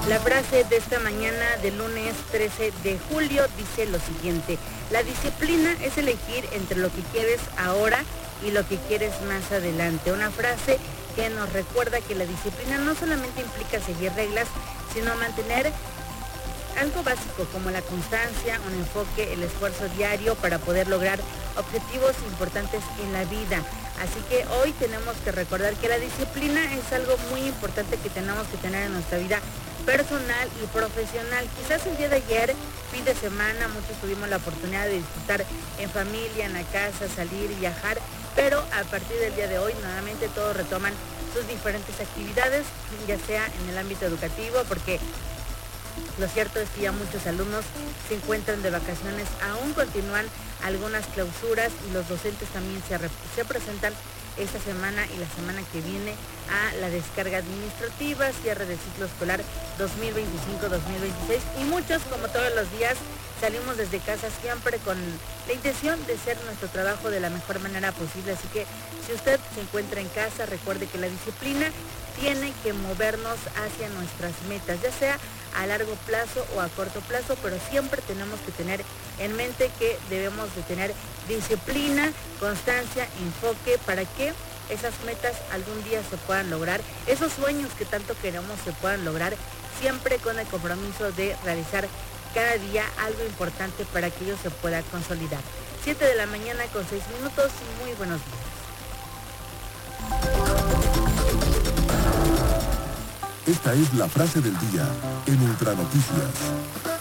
La frase de esta mañana del lunes 13 de julio dice lo siguiente: la disciplina es elegir entre lo que quieres ahora y lo que quieres más adelante. Una frase que nos recuerda que la disciplina no solamente implica seguir reglas, sino mantener algo básico como la constancia, un enfoque, el esfuerzo diario para poder lograr objetivos importantes en la vida. Así que hoy tenemos que recordar que la disciplina es algo muy importante que tenemos que tener en nuestra vida personal y profesional. Quizás el día de ayer, fin de semana, muchos tuvimos la oportunidad de disfrutar en familia, en la casa, salir y viajar, pero a partir del día de hoy nuevamente todos retoman sus diferentes actividades, ya sea en el ámbito educativo, porque lo cierto es que ya muchos alumnos se encuentran de vacaciones, aún continúan algunas clausuras y los docentes también se presentan esta semana y la semana que viene a la descarga administrativa, cierre del ciclo escolar 2025-2026 y muchos, como todos los días, salimos desde casa siempre con la intención de hacer nuestro trabajo de la mejor manera posible. Así que si usted se encuentra en casa, recuerde que la disciplina tiene que movernos hacia nuestras metas, ya sea a largo plazo o a corto plazo, pero siempre tenemos que tener en mente que debemos de tener disciplina, constancia, enfoque para que esas metas algún día se puedan lograr, esos sueños que tanto queremos se puedan lograr, siempre con el compromiso de realizar cada día algo importante para que ello se pueda consolidar. 7 de la mañana con 6 minutos, muy buenos días. Esta es la frase del día en Ultra Noticias.